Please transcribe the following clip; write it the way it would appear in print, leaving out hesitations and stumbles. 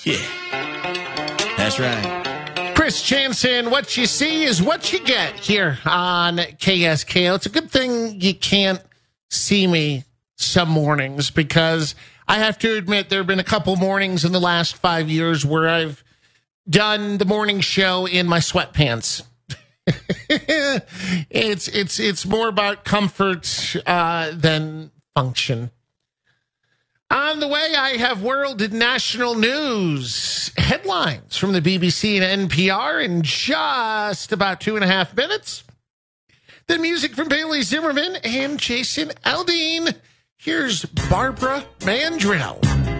Yeah, that's right. Chris Jansen, what you see is what you get here on KSKO. It's a good thing you can't see me some mornings, because I have to admit there have been a couple mornings in the last 5 years where I've done the morning show in my sweatpants. It's more about comfort than function. On the way, I have world and national news headlines from the BBC and NPR in just about 2.5 minutes. The music from Bailey Zimmerman and Jason Aldean. Here's Barbara Mandrell.